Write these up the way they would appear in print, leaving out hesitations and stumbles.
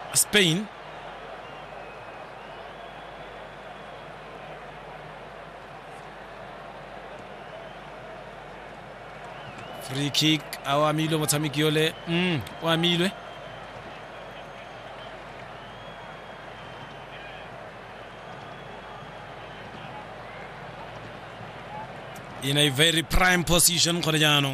Spain. Free kick awamilwe motshameki yole wa milwe. In a very prime position gone jaanong.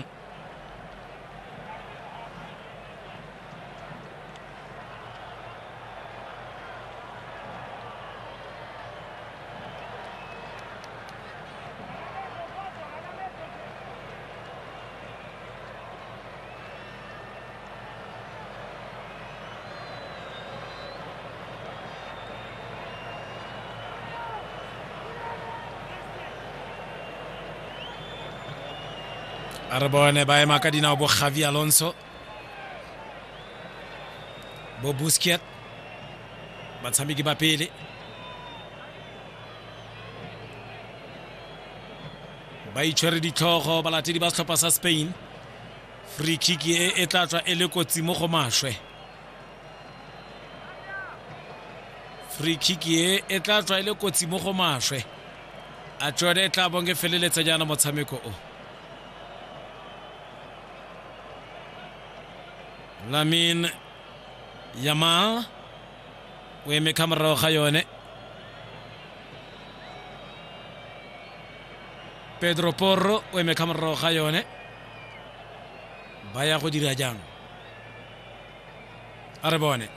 Arbone ba makadina bo Xavi Alonso bo Busquets batshameki ba pele ba itshwere ditlhogo balatedi ba setlhopha sa Spain. Free kick e tla tswa e le kotsi mo go mashwe. Free kick e tla tswa e le kotsi mo go mashwe. A tswele tla bonge feleletsa jana motshameko o. Lamine Yamal o eme ka morago ga yone. Pedro Porro o eme ka morago ga yone. Ba ya go dira jang? A re bone.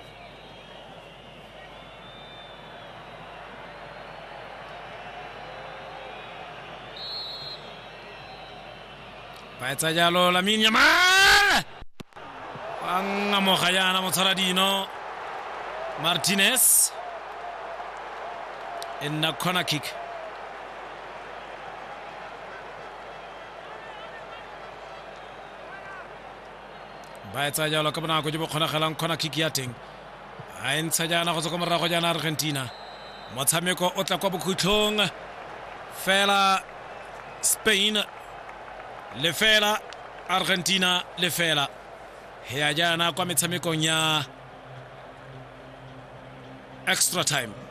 Ba etsa jalo Lamine Yamal. Anga mogayana Motsaradino Martinez in a corner kick. Ba etsa jalo ka bona go di bokgona galang corner kick ya teng. A ntsa jana go tsoko morago jana Argentina. Motshameko o tla kwa bokhutlong. Fela Spain le fela Argentina le fela. He jana kwa metshamekong ya extra time.